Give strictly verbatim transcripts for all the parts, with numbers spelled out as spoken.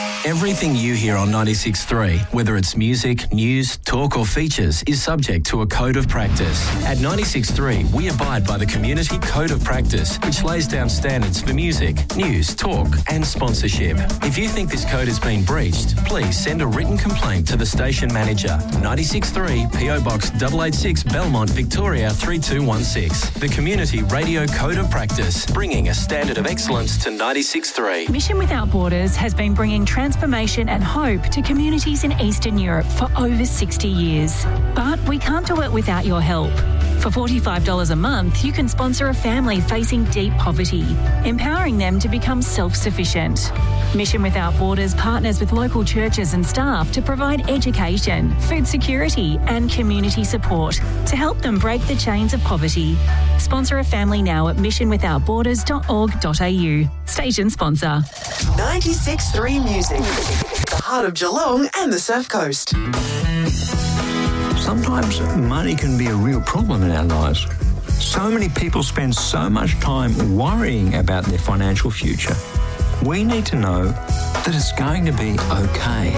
Everything you hear on ninety-six point three, whether it's music, news, talk or features, is subject to a code of practice. At ninety-six point three, we abide by the Community Code of Practice, which lays down standards for music, news, talk and sponsorship. If you think this code has been breached, please send a written complaint to the station manager, ninety-six point three P O Box eight eight six Belmont, Victoria three two one six. The Community Radio Code of Practice, bringing a standard of excellence to ninety-six point three. Mission Without Borders has been bringing transformation and hope to communities in Eastern Europe for over sixty years. But we can't do it without your help. For forty-five dollars a month, you can sponsor a family facing deep poverty, empowering them to become self-sufficient. Mission Without Borders partners with local churches and staff to provide education, food security and community support to help them break the chains of poverty. Sponsor a family now at mission without borders dot org dot a u. Station sponsor. ninety-six point three Music, the heart of Geelong and the Surf Coast. Sometimes money can be a real problem in our lives. So many people spend so much time worrying about their financial future. We need to know that it's going to be okay.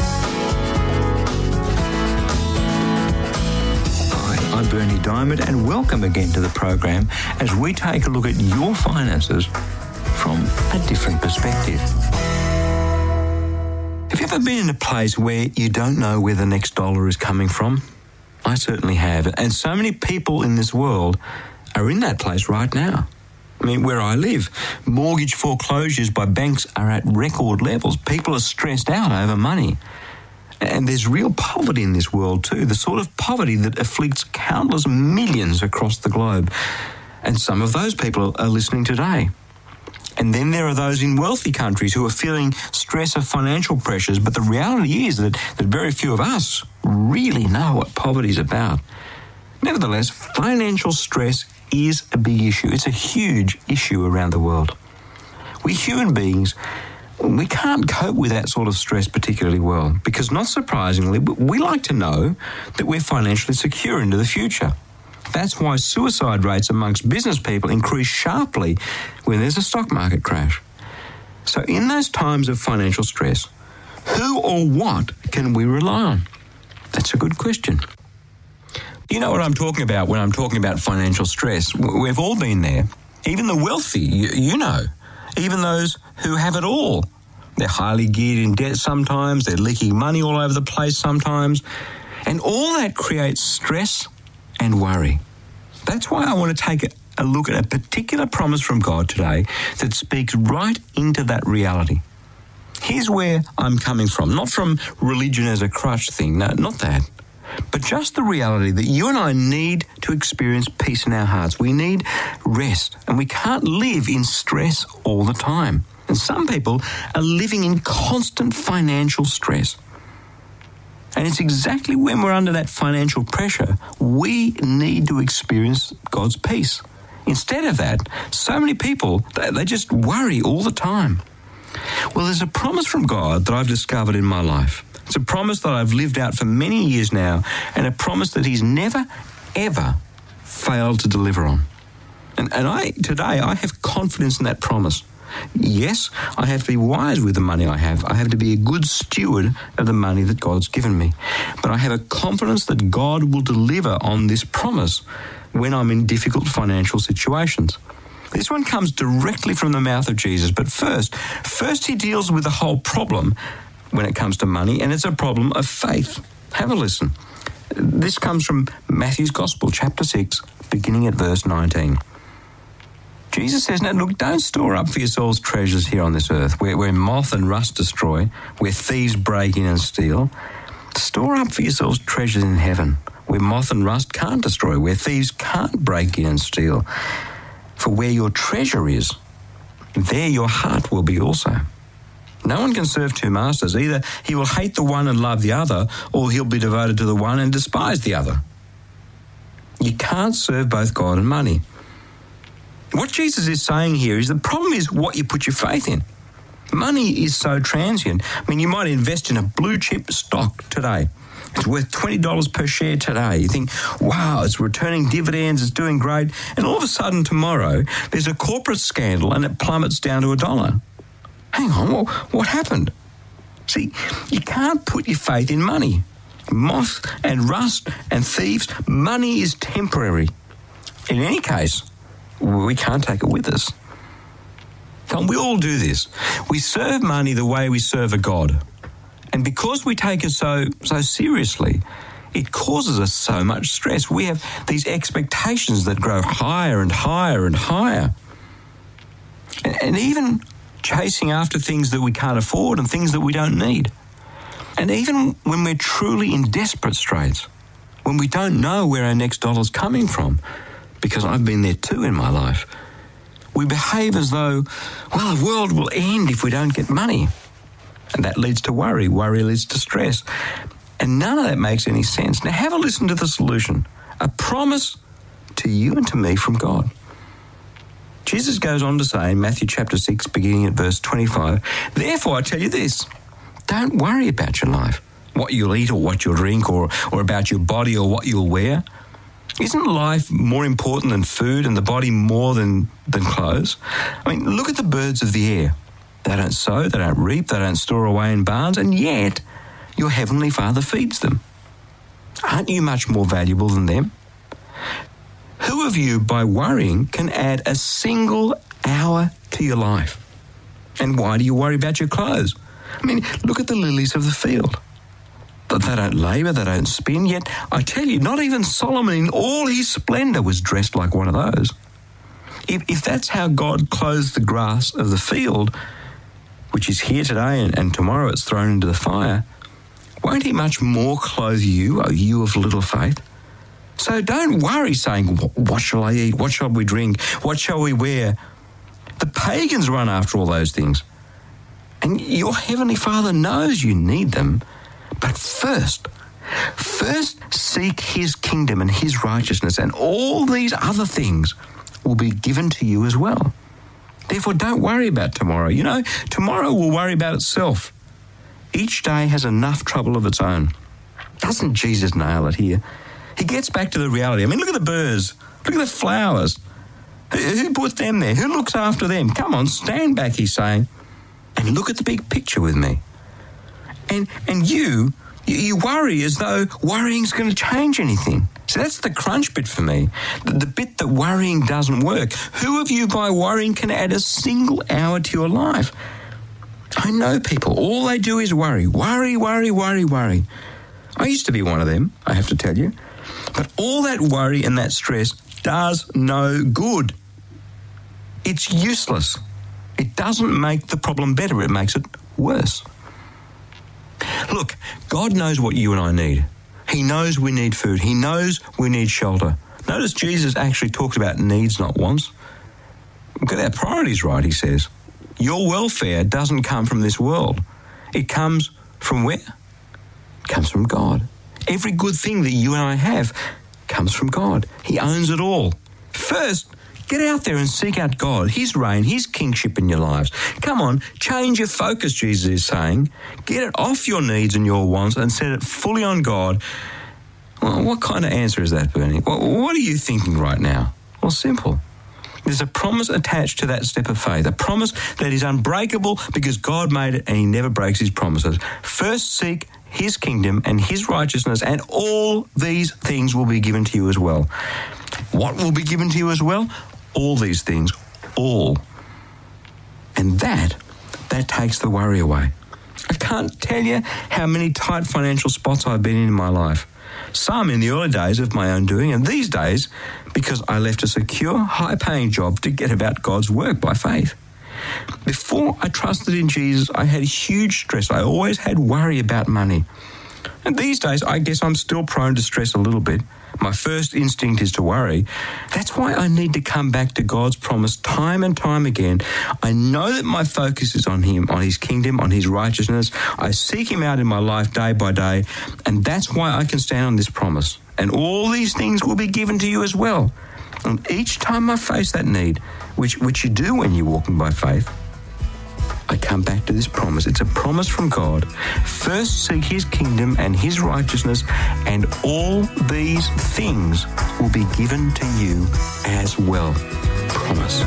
Hi, I'm Bernie Diamond and welcome again to the program as we take a look at your finances from a different perspective. Have you ever been in a place where you don't know where the next dollar is coming from? I certainly have. And so many people in this world are in that place right now. I mean, where I live, mortgage foreclosures by banks are at record levels. People are stressed out over money. And there's real poverty in this world too, the sort of poverty that afflicts countless millions across the globe. And some of those people are listening today. And then there are those in wealthy countries who are feeling stress of financial pressures, but the reality is that, that very few of us really know what poverty is about. Nevertheless, financial stress is a big issue. It's a huge issue around the world. We human beings, we can't cope with that sort of stress particularly well because, not surprisingly, we like to know that we're financially secure into the future. That's why suicide rates amongst business people increase sharply when there's a stock market crash. So in those times of financial stress, who or what can we rely on? That's a good question. You know what I'm talking about when I'm talking about financial stress. We've all been there. Even the wealthy, you, you know. Even those who have it all. They're highly geared in debt sometimes. They're leaking money all over the place sometimes. And all that creates stress and worry. That's why I want to take a, a look at a particular promise from God today that speaks right into that reality. Here's where I'm coming from, not from religion as a crutch thing, no, not that, but just the reality that you and I need to experience peace in our hearts. We need rest, and we can't live in stress all the time. And some people are living in constant financial stress. And it's exactly when we're under that financial pressure, we need to experience God's peace. Instead of that, so many people, they, they just worry all the time. Well, there's a promise from God that I've discovered in my life. It's a promise that I've lived out for many years now, and a promise that He's never, ever failed to deliver on. And, and I today, I have confidence in that promise. Yes, I have to be wise with the money I have. I have to be a good steward of the money that God's given me. But I have a confidence that God will deliver on this promise when I'm in difficult financial situations. This one comes directly from the mouth of Jesus. But first, first He deals with the whole problem when it comes to money, and it's a problem of faith. Have a listen. This comes from Matthew's Gospel, chapter six, beginning at verse nineteen. Jesus says, now look, don't store up for yourselves treasures here on this earth, where, where moth and rust destroy, where thieves break in and steal. Store up for yourselves treasures in heaven, where moth and rust can't destroy, where thieves can't break in and steal. For where your treasure is, there your heart will be also. No one can serve two masters. Either he will hate the one and love the other, or he'll be devoted to the one and despise the other. You can't serve both God and money. What Jesus is saying here is the problem is what you put your faith in. Money is so transient. I mean, you might invest in a blue chip stock today. It's worth twenty dollars per share today. You think, wow, it's returning dividends, it's doing great. And all of a sudden tomorrow, there's a corporate scandal and it plummets down to a dollar. Hang on, what, what happened? See, you can't put your faith in money. Moth and rust and thieves, money is temporary. In any case, we can't take it with us. Come, we all do this. We serve money the way we serve a God. And because we take it so so seriously, it causes us so much stress. We have these expectations that grow higher and higher and higher. And, and even chasing after things that we can't afford and things that we don't need. And even when we're truly in desperate straits, when we don't know where our next dollar's coming from, because I've been there too in my life, we behave as though, well, the world will end if we don't get money. And that leads to worry. Worry leads to stress. And none of that makes any sense. Now have a listen to the solution. A promise to you and to me from God. Jesus goes on to say in Matthew chapter six, beginning at verse twenty-five, therefore I tell you this, don't worry about your life, what you'll eat or what you'll drink, or, or about your body or what you'll wear. Isn't life more important than food and the body more than, than clothes? I mean, look at the birds of the air. They don't sow, they don't reap, they don't store away in barns, and yet your heavenly Father feeds them. Aren't you much more valuable than them? Who of you, by worrying, can add a single hour to your life? And why do you worry about your clothes? I mean, look at the lilies of the field. They don't labour, they don't spin, yet I tell you, not even Solomon in all his splendour was dressed like one of those. If, if that's how God clothes the grass of the field, which is here today and, and tomorrow it's thrown into the fire, won't he much more clothe you, O you of little faith? So don't worry saying, what shall I eat? What shall we drink? What shall we wear? The pagans run after all those things. And your heavenly Father knows you need them. But first, first seek his kingdom and his righteousness, and all these other things will be given to you as well. Therefore, don't worry about tomorrow. You know, tomorrow will worry about itself. Each day has enough trouble of its own. Doesn't Jesus nail it here? He gets back to the reality. I mean, look at the birds. Look at the flowers. Who, who put them there? Who looks after them? Come on, stand back, he's saying, and look at the big picture with me. And and you, you, you worry as though worrying's going to change anything. So that's the crunch bit for me, the, the bit that worrying doesn't work. Who of you by worrying can add a single hour to your life? I know people, all they do is worry, worry, worry, worry, worry. I used to be one of them, I have to tell you. But all that worry and that stress does no good. It's useless. It doesn't make the problem better, it makes it worse. Look, God knows what you and I need. He knows we need food. He knows we need shelter. Notice Jesus actually talks about needs, not wants. Get our priorities right, he says. Your welfare doesn't come from this world. It comes from where? It comes from God. Every good thing that you and I have comes from God. He owns it all. First, get out there and seek out God, his reign, his kingship in your lives. Come on, change your focus, Jesus is saying. Get it off your needs and your wants and set it fully on God. Well, what kind of answer is that, Bernie? What are you thinking right now? Well, simple. There's a promise attached to that step of faith, a promise that is unbreakable because God made it and he never breaks his promises. First seek his kingdom and his righteousness, and all these things will be given to you as well. What will be given to you as well? All these things, all. And that, that takes the worry away. I can't tell you how many tight financial spots I've been in in my life. Some in the early days of my own doing, and these days because I left a secure, high-paying job to get about God's work by faith. Before I trusted in Jesus, I had huge stress. I always had worry about money. And these days, I guess I'm still prone to stress a little bit. My first instinct is to worry. That's why I need to come back to God's promise time and time again. I know that my focus is on him, on his kingdom, on his righteousness. I seek him out in my life day by day, and that's why I can stand on this promise. And all these things will be given to you as well. And each time I face that need, which, which you do when you're walking by faith, I come back to this promise. It's a promise from God. First seek his kingdom and his righteousness, and all these things will be given to you as well. Promise.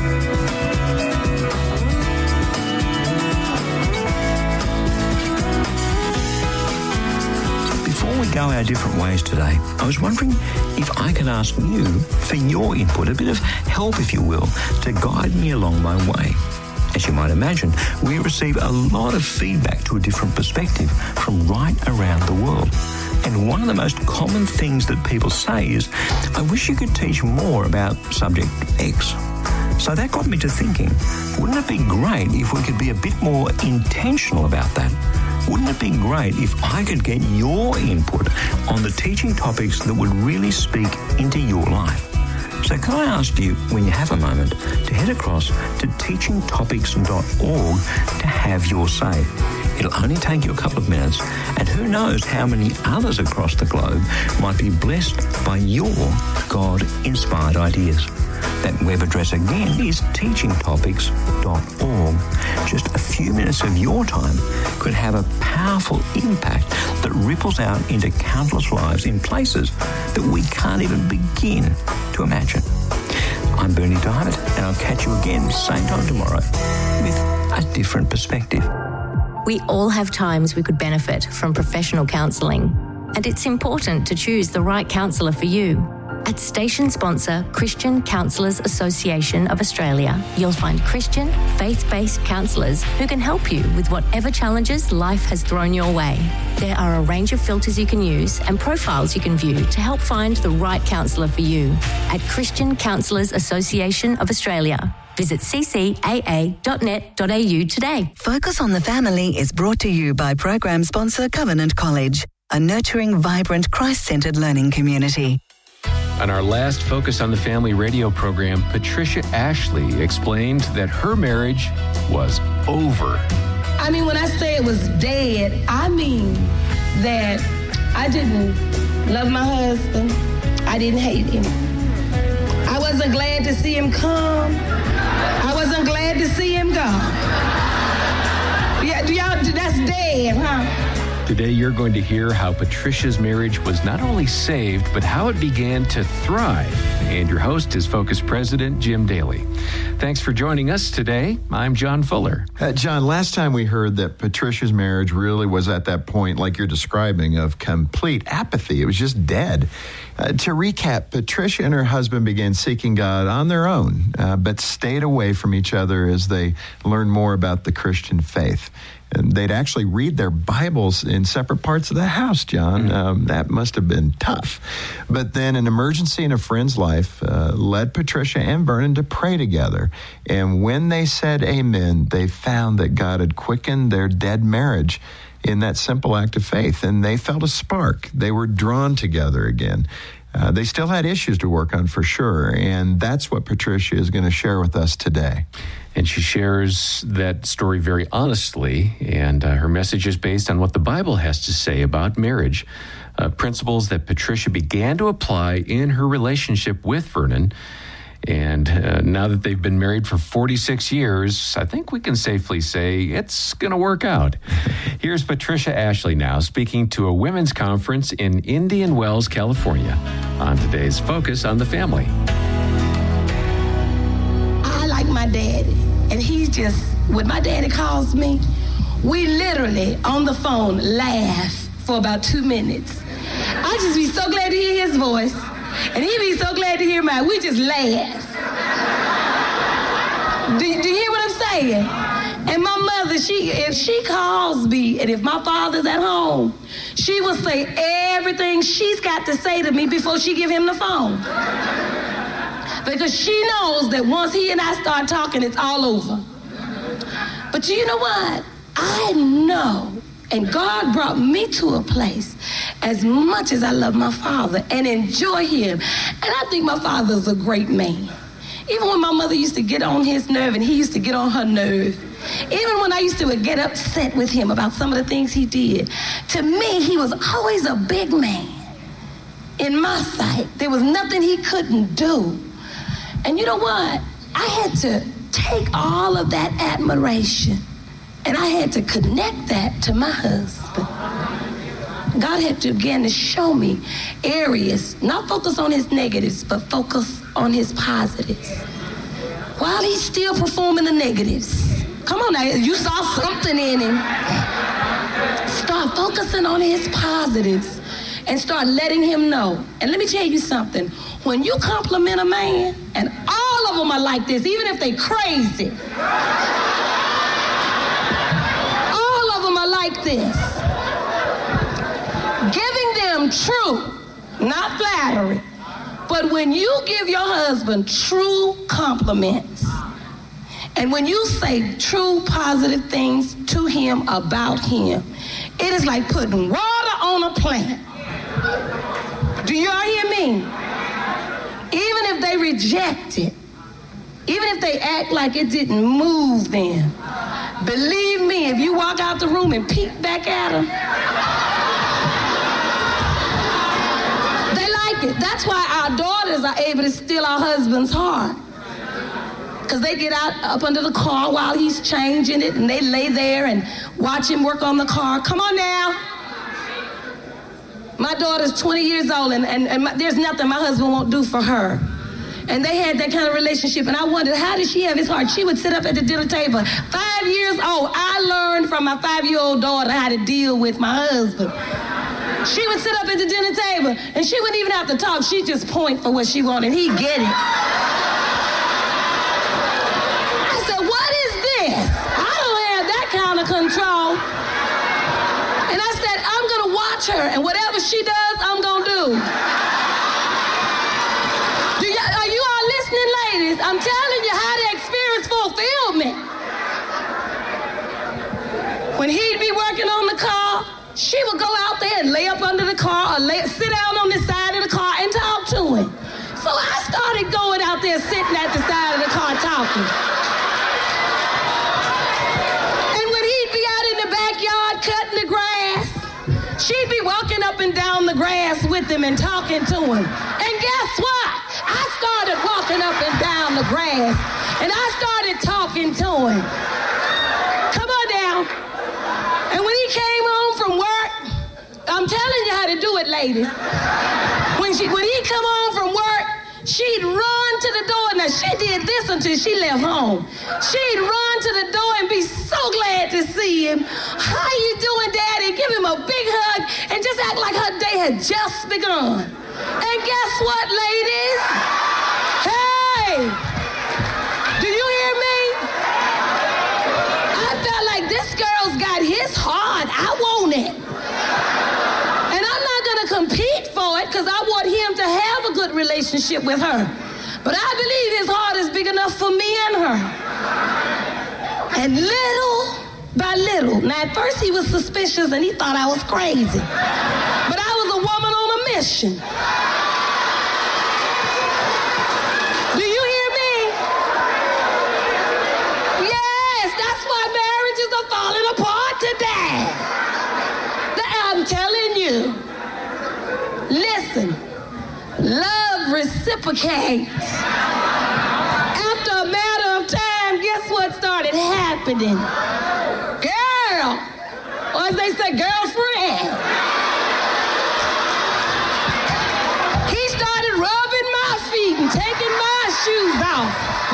before we go our different ways today, I was wondering if I could ask you for your input, a bit of help, if you will, to guide me along my way. As you might imagine, we receive a lot of feedback to a different perspective from right around the world. And one of the most common things that people say is, I wish you could teach more about subject X. So that got me to thinking, wouldn't it be great if we could be a bit more intentional about that? Wouldn't it be great if I could get your input on the teaching topics that would really speak into your life? So can I ask you, when you have a moment, to head across to teaching topics dot org to have your say. It'll only take you a couple of minutes, and who knows how many others across the globe might be blessed by your God-inspired ideas. That web address again is teaching topics dot org. Just a few minutes of your time could have a powerful impact that ripples out into countless lives in places that we can't even begin to imagine. I'm Bernie Diamond, and I'll catch you again same time tomorrow with a different perspective. We all have times we could benefit from professional counselling, and it's important to choose the right counsellor for you. At station sponsor Christian Counsellors Association of Australia, you'll find Christian, faith-based counsellors who can help you with whatever challenges life has thrown your way. There are a range of filters you can use and profiles you can view to help find the right counsellor for you at Christian Counsellors Association of Australia. Visit c c a a dot net dot a u today. Focus on the Family is brought to you by program sponsor Covenant College, a nurturing, vibrant, Christ-centered learning community. On our last Focus on the Family radio program, Patricia Ashley explained that her marriage was over. I mean, when I say it was dead, I mean that I didn't love my husband. I didn't hate him. I wasn't glad to see him come. I wasn't glad to see him go. Yeah, y'all, that's dead, huh? Today, you're going to hear how Patricia's marriage was not only saved, but how it began to thrive. And your host is Focus President Jim Daly. Thanks for joining us today. I'm John Fuller. Uh, John, last time we heard that Patricia's marriage really was at that point, like you're describing, of complete apathy. It was just dead. Uh, to recap, Patricia and her husband began seeking God on their own, uh, but stayed away from each other as they learned more about the Christian faith. And they'd actually read their Bibles in separate parts of the house, John. Um, that must have been tough. But then an emergency in a friend's life uh, led Patricia and Vernon to pray together. And when they said amen, they found that God had quickened their dead marriage in that simple act of faith. And they felt a spark. They were drawn together again. Uh, they still had issues to work on for sure, and that's what Patricia is going to share with us today. And she shares that story very honestly, and uh, her message is based on what the Bible has to say about marriage, uh, principles that Patricia began to apply in her relationship with Vernon. And uh, now that they've been married for forty-six years, I think we can safely say it's going to work out. Here's Patricia Ashley now speaking to a women's conference in Indian Wells, California, on today's Focus on the Family. I like my daddy, and he's just, when my daddy calls me, we literally on the phone laugh for about two minutes. I just be so glad to hear his voice. And he'd be so glad to hear mine. We just laugh. do, do you hear what I'm saying? And my mother, she if she calls me, and if my father's at home, she will say everything she's got to say to me before she give him the phone. Because she knows that once he and I start talking, it's all over. But you know what? I know. And God brought me to a place, as much as I love my father and enjoy him. And I think my father's a great man. Even when my mother used to get on his nerve and he used to get on her nerve. Even when I used to get upset with him about some of the things he did. To me, he was always a big man. In my sight, there was nothing he couldn't do. And you know what? I had to take all of that admiration and I had to connect that to my husband. God had to begin to show me areas, not focus on his negatives, but focus on his positives. While he's still performing the negatives. Come on now, you saw something in him. Start focusing on his positives. and start letting him know. And let me tell you something. When you compliment a man, and all of them are like this, even if they crazy, all of them are like this. Giving them truth, not flattery. But when you give your husband true compliments, and when you say true positive things to him about him, it is like putting water on a plant. Do y'all hear me? Even if they reject it, even if they act like it didn't move them, believe me, if you walk out the room and peek back at them, they like it. That's why our daughters are able to steal our husband's heart. Because they get out up under the car while he's changing it, and they lay there and watch him work on the car. Come on now. My daughter's twenty years old, and, and, and my, there's nothing my husband won't do for her. And they had that kind of relationship, and I wondered, how did she have his heart? She would sit up at the dinner table. Five years old, I learned from my five-year-old daughter how to deal with my husband. She would sit up at the dinner table, and she wouldn't even have to talk. She'd just point for what she wanted. He'd get it. Control. And I said, I'm gonna watch her, and whatever she does, I'm gonna do. do y- are you all listening, ladies? I'm telling you how to experience fulfillment. When he'd be working on the car, she would go out there and lay up under the car or lay, sit down on the side of the car and talk to him. So I started going out there sitting at the side of the car talking. Cutting the grass. She'd be walking up and down the grass with him and talking to him. And guess what? I started walking up and down the grass, and I started talking to him. Come on down. And when he came home from work, I'm telling you how to do it, ladies. When she, when he come home from work, she'd run to the door. Now, she did this until she left home. She'd run to the door and be so glad to see him. How you doing, Daddy? Give him a big hug and just act like her day had just begun. And guess what, ladies? Hey! Do you hear me? I felt like this girl's got his heart. I want it. And I'm not going to compete for it because I want him to have a good relationship with her. But I believe his heart is big enough for me and her. And little by little, now at first he was suspicious and he thought I was crazy. But I was a woman on a mission. Do you hear me? Yes, that's why marriages are falling apart today. I'm telling you. Listen, love reciprocates. After a matter of time, guess what started happening? Girl, or as they say, girlfriend. He started rubbing my feet and taking my shoes off.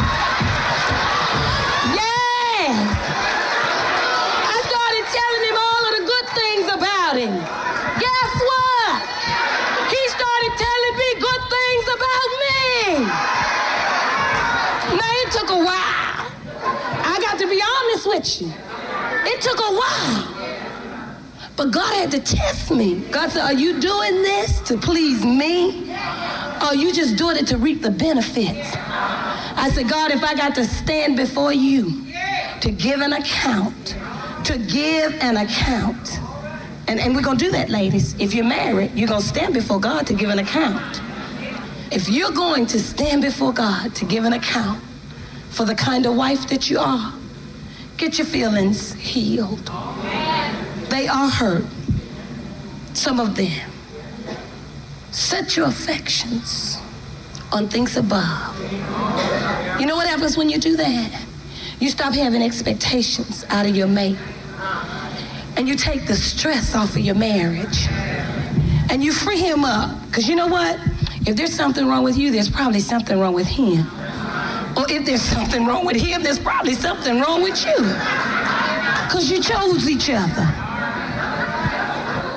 Yeah. I started telling him all of the good things about him. Guess what? He started telling me good things about me. Now, it took a while. I got to be honest with you. It took a while. But God had to test me. God said, are you doing this to please me? Or are you just doing it to reap the benefits? I said, God, if I got to stand before you to give an account, to give an account, and, and we're going to do that, ladies. If you're married, you're going to stand before God to give an account. If you're going to stand before God to give an account for the kind of wife that you are, get your feelings healed. They are hurt. Some of them. Set your affections on things above. You know what happens when you do that? You stop having expectations out of your mate. And you take the stress off of your marriage. And you free him up. Because you know what? If there's something wrong with you, there's probably something wrong with him. Or if there's something wrong with him, there's probably something wrong with you. Because you chose each other. Yeah,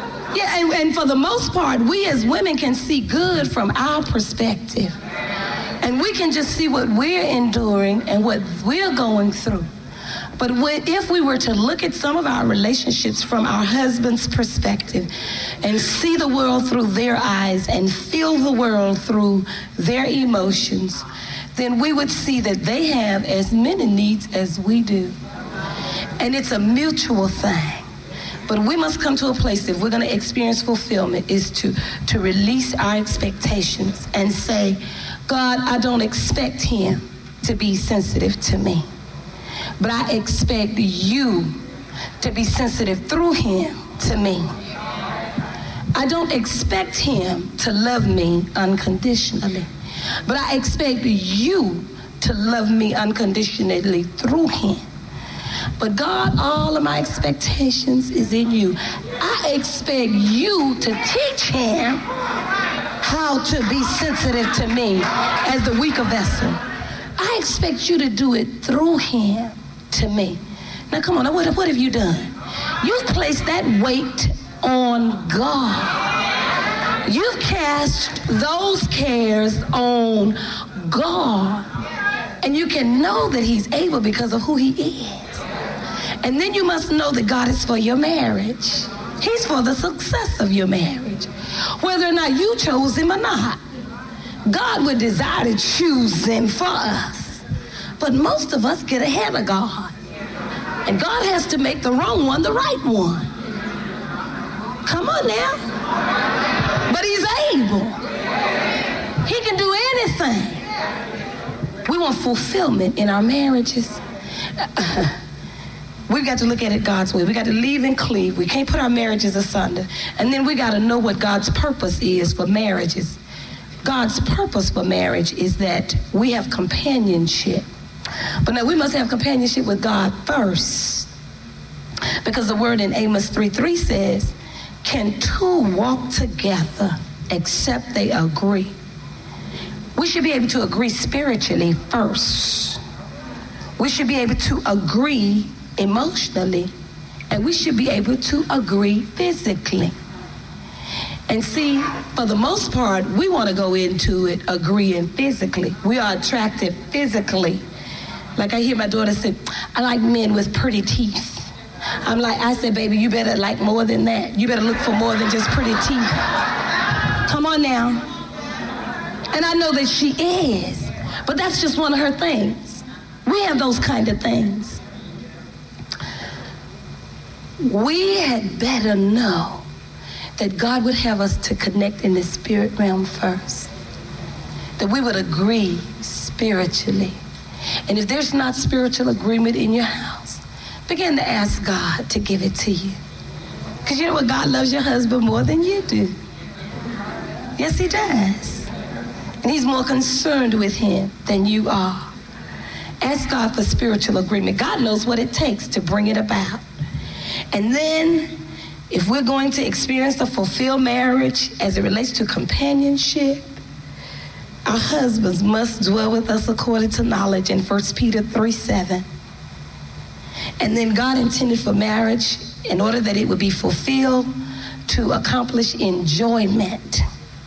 and, and for the most part, we as women can see good from our perspective. And we can just see what we're enduring and what we're going through. But when, if we were to look at some of our relationships from our husband's perspective and see the world through their eyes and feel the world through their emotions, then we would see that they have as many needs as we do. And it's a mutual thing. But we must come to a place, if we're going to experience fulfillment, is to, to release our expectations and say, God, I don't expect him to be sensitive to me, but I expect you to be sensitive through him to me. I don't expect him to love me unconditionally, but I expect you to love me unconditionally through him. But God, all of my expectations is in you. I expect you to teach him how to be sensitive to me as the weaker vessel. I expect you to do it through him to me. Now come on, what, what have you done? You've placed that weight on God. You've cast those cares on God. And you can know that he's able because of who he is. And then you must know that God is for your marriage. He's for the success of your marriage. Whether or not you chose him or not. God would desire to choose him for us. But most of us get ahead of God. And God has to make the wrong one the right one. Come on now. But he's able. He can do anything. We want fulfillment in our marriages. We've got to look at it God's way. We got to leave and cleave. We can't put our marriages asunder. And then we got to know what God's purpose is for marriages. God's purpose for marriage is that we have companionship. But now we must have companionship with God first. Because the word in Amos three three says, can two walk together except they agree? We should be able to agree spiritually first. We should be able to agree emotionally, and we should be able to agree physically. And see, for the most part, we want to go into it agreeing physically. We are attracted physically. Like I hear my daughter say, I like men with pretty teeth. I'm like, I said, baby, you better like more than that. You better look for more than just pretty teeth. Come on now. And I know that she is, but that's just one of her things. We have those kind of things. We had better know that God would have us to connect in the spirit realm first. That we would agree spiritually. And if there's not spiritual agreement in your house, begin to ask God to give it to you. Because you know what? God loves your husband more than you do. Yes, he does. And he's more concerned with him than you are. Ask God for spiritual agreement. God knows what it takes to bring it about. And then, if we're going to experience a fulfilled marriage as it relates to companionship, our husbands must dwell with us according to knowledge in First Peter three seven. And then God intended for marriage in order that it would be fulfilled to accomplish enjoyment.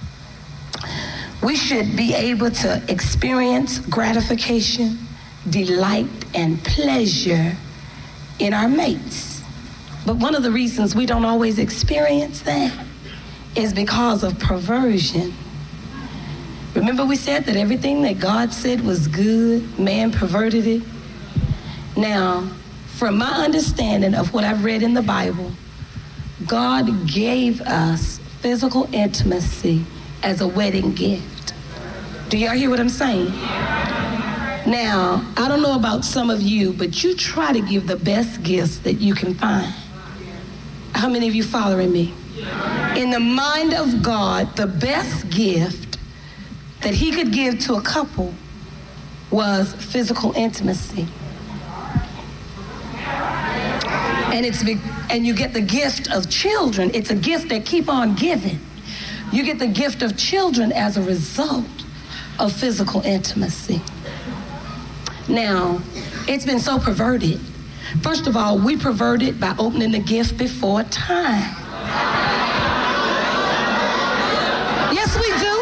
We should be able to experience gratification, delight, and pleasure in our mates. But one of the reasons we don't always experience that is because of perversion. Remember we said that everything that God said was good, man perverted it? Now, from my understanding of what I've read in the Bible, God gave us physical intimacy as a wedding gift. Do y'all hear what I'm saying? Now, I don't know about some of you, but you try to give the best gifts that you can find. How many of you following me? In the mind of God, the best gift that he could give to a couple was physical intimacy. And it's and you get the gift of children. It's a gift that keep on giving. You get the gift of children as a result of physical intimacy. Now, it's been so perverted. First of all, we pervert it by opening the gift before time. Yes, we do.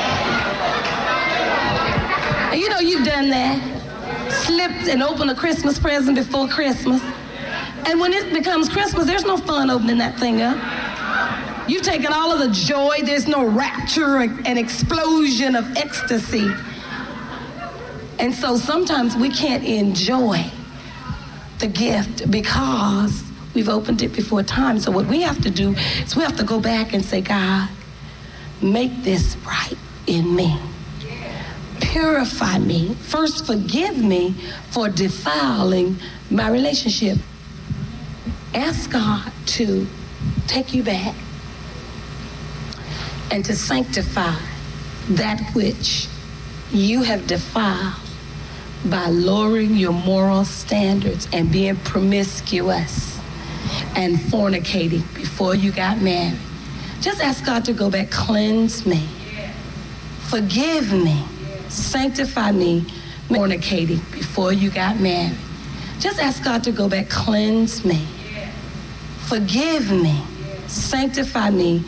And you know you've done that. Slipped and opened a Christmas present before Christmas. And when it becomes Christmas, there's no fun opening that thing up. You've taken all of the joy. There's no rapture and explosion of ecstasy. And so sometimes we can't enjoy the gift because we've opened it before time. So what we have to do is we have to go back and say, God, make this right in me. Purify me. First, forgive me for defiling my relationship. Ask God to take you back and to sanctify that which you have defiled by lowering your moral standards and being promiscuous and fornicating before you got married. Just ask God to go back, cleanse me, forgive me, sanctify me, fornicating before you got married. Just ask God to go back, cleanse me, forgive me, sanctify me,